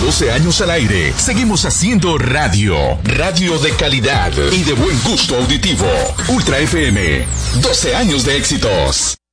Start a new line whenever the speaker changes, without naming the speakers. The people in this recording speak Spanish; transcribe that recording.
12 años al aire, seguimos haciendo radio. Radio de calidad y de buen gusto auditivo. Ultra FM, 12 años de éxitos.